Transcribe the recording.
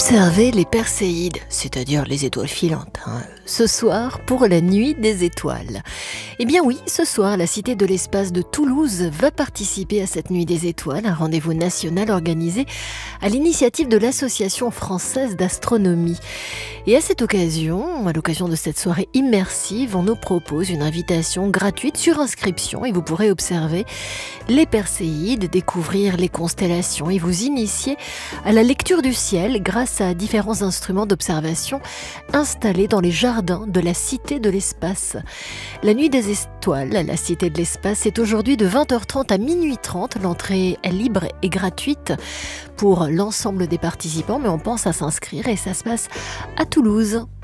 Observez les Perséides, c'est-à-dire les étoiles filantes, ce soir pour la nuit des étoiles. Eh bien oui, ce soir, la Cité de l'Espace de Toulouse va participer à cette nuit des étoiles, un rendez-vous national organisé à l'initiative de l'Association française d'astronomie. Et à cette occasion, à l'occasion de cette soirée immersive, on nous propose une invitation gratuite sur inscription et vous pourrez observer les Perséides, découvrir les constellations et vous initier à la lecture du ciel grâce à différents instruments d'observation installés dans les jardins de la Cité de l'Espace. La nuit des étoiles à la Cité de l'Espace est aujourd'hui de 20h30 à minuit 30. L'entrée est libre et gratuite pour l'ensemble des participants, mais on pense à s'inscrire et ça se passe à Toulouse.